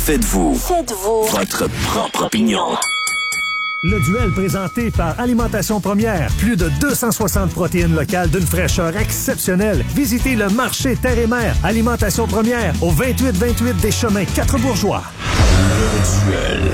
Faites-vous votre propre opinion. Le duel présenté par Alimentation Première. Plus de 260 protéines locales d'une fraîcheur exceptionnelle. Visitez le marché Terre et Mer. Alimentation Première au 2828 des Chemins 4 Bourgeois. Le duel.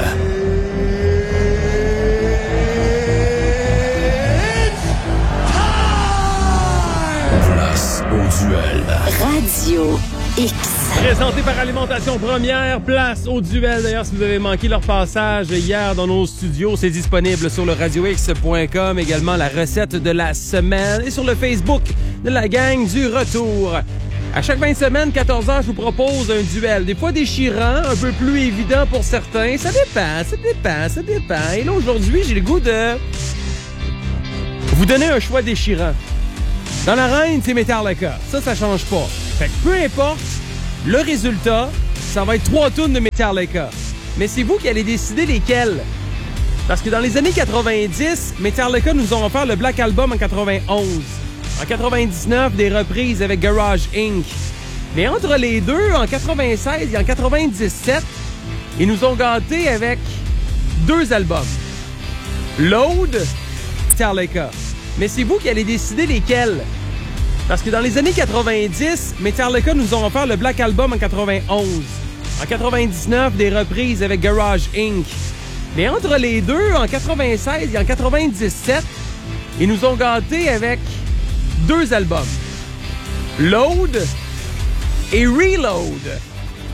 Place au duel. Radio X. Présenté par Alimentation Première, place au duel. D'ailleurs, si vous avez manqué leur passage hier dans nos studios, c'est disponible sur le radiox.com. Également la recette de la semaine et sur le Facebook de la gang du retour. À chaque fin de semaine, 14h, je vous propose un duel. Des fois déchirant, un peu plus évident pour certains. Ça dépend. Et là, aujourd'hui, j'ai le goût de vous donner un choix déchirant. Dans l'arène, c'est Metallica. Ça change pas. Fait que peu importe le résultat, ça va être 3 tunes de Metallica. Mais c'est vous qui allez décider lesquelles. Parce que dans les années 90, Metallica nous ont offert le Black Album en 91. En 99, des reprises avec Garage Inc. Mais entre les deux, en 96 et en 97, ils nous ont gâtés avec 2 albums. Load, Metallica. Mais c'est vous qui allez décider lesquelles. Parce que dans les années 90, Metallica nous ont offert le Black Album en 91. En 99, des reprises avec Garage Inc. Mais entre les deux, en 96 et en 97, ils nous ont gâtés avec 2 albums. Load et Reload.